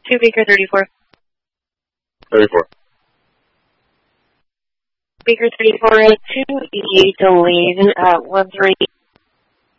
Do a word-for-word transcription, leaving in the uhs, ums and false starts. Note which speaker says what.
Speaker 1: two Baker thirty-four.
Speaker 2: thirty-four.
Speaker 1: Baker thirty-four, two E delayed, uh, one three